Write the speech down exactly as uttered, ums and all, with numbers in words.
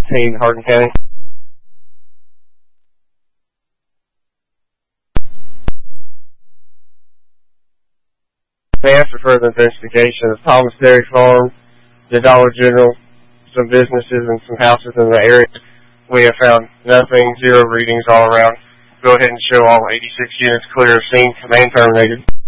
Team, Hardin County. After further investigation of Thomas Dairy Farm, the Dollar General, some businesses and some houses in the area, we have found nothing, zero readings all around. Go ahead and show all eighty-six units clear of scene. Command terminated.